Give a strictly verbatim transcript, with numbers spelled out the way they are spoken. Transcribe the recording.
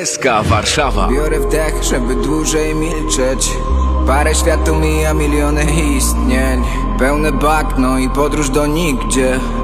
S K Warszawa. Biorę wdech, żeby dłużej milczeć. Parę światów mija, miliony istnień. Pełne bagno i podróż do nigdzie.